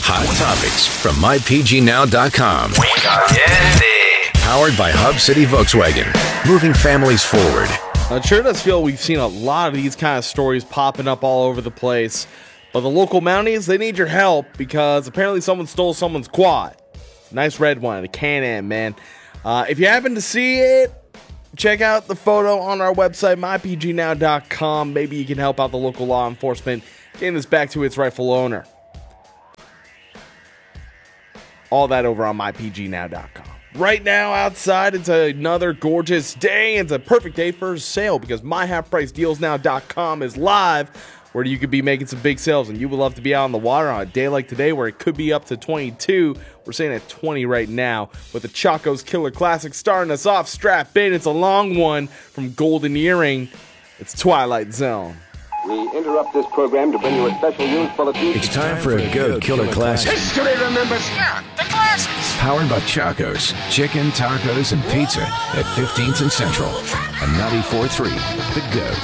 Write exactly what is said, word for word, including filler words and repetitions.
Hot topics from my p g now dot com. We caliente. Powered by Hub City Volkswagen. Moving families forward. It sure does feel we've seen a lot of these kind of stories popping up all over the place. But the local Mounties, they need your help because apparently someone stole someone's quad. Nice red one, a Can-Am, man. Uh, if you happen to see it, check out the photo on our website, my p g now dot com. Maybe you can help out the local law enforcement getting this back to its rightful owner. All that over on my p g now dot com. Right now outside, it's another gorgeous day. It's a perfect day for a sale because my half price deals now dot com is live, where you could be making some big sales, and you would love to be out on the water on a day like today where it could be up to twenty-two. We're saying at twenty right now with the Chaco's Killer Classic starting us off. Strap in. It's a long one from Golden Earring. It's Twilight Zone. We interrupt this program to bring you a special news bulletin. It's time for a Go Killer Classic. History remembers not the classics. Powered by Chaco's. Chicken, tacos, and pizza at fifteenth and Central. And ninety-four point three, The Goat.